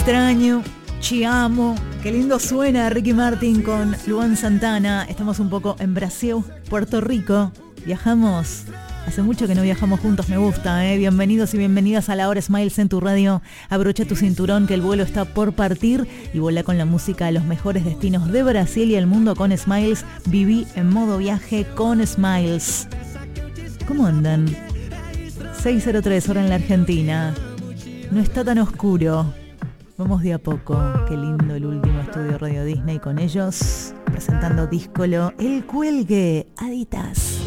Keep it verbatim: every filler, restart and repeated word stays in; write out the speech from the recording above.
extraño, ci amo. Qué lindo suena Ricky Martin con Luan Santana. Estamos un poco en Brasil, Puerto Rico. Viajamos. Hace mucho que no viajamos juntos, me gusta, ¿eh? Bienvenidos y bienvenidas a la Hora Smiles en tu radio. Abrocha tu cinturón que el vuelo está por partir y volá con la música a los mejores destinos de Brasil y el mundo con Smiles. Viví en modo viaje con Smiles. ¿Cómo andan? seis cero tres hora en la Argentina. No está tan oscuro. Vamos de a poco. Qué lindo el último estudio Radio Disney con ellos. Presentando Díscolo, El Cuelgue, Aditas.